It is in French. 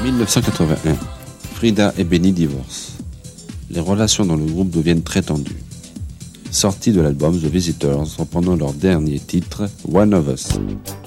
1981. Frida et Benny divorcent. Les relations dans le groupe deviennent très tendues. Sortie de l'album The Visitors, reprenant leur dernier titre, One of Us.